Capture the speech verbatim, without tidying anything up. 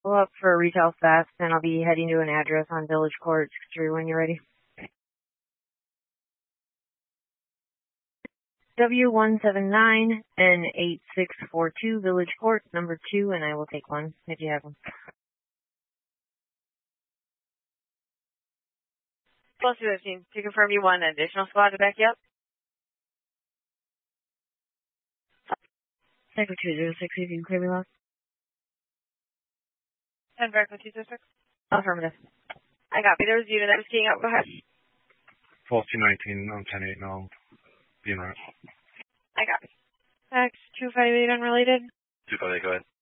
Pull up for retail fast, and I'll be heading to an address on Village Court, six three when you're ready. W one seven nine N eight six four two Village Court, number two, and I will take one if you have one. Plus fifteen. To confirm you want an additional squad to back you up? Echo two zero six, if you can clear me loud. ten for Echo two zero six. Affirmative. I copy. There was a unit that was keying up. Go ahead. twelve two nineteen on ten eight now. Being right. I copy. X two five eight unrelated. two five eight, go ahead.